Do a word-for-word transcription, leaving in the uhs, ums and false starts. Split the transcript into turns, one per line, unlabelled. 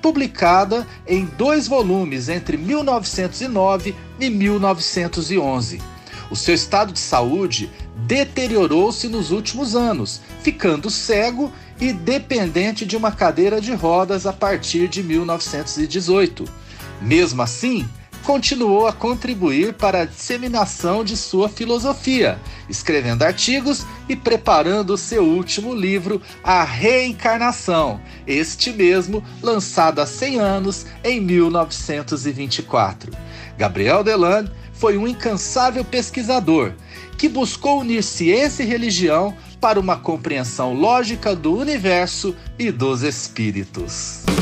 publicada em dois volumes entre mil novecentos e nove e mil novecentos e onze. O seu estado de saúde deteriorou-se nos últimos anos, ficando cego e dependente de uma cadeira de rodas a partir de mil novecentos e dezoito. Mesmo assim, continuou a contribuir para a disseminação de sua filosofia, escrevendo artigos e preparando o seu último livro, A Reencarnação, este mesmo lançado há cem anos, em mil novecentos e vinte e quatro. Gabriel Deland foi um incansável pesquisador que buscou unir ciência e religião para uma compreensão lógica do universo e dos espíritos.